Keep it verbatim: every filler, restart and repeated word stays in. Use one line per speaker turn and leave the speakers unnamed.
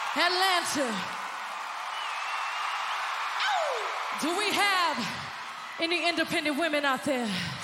Atlanta. Do we have any independent women out there?